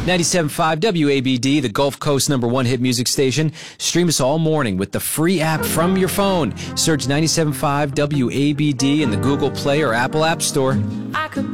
97.5 WABD, the Gulf Coast #1 hit music station. Stream us all morning with the free app from your phone. Search 97.5 WABD in the Google Play or Apple App Store.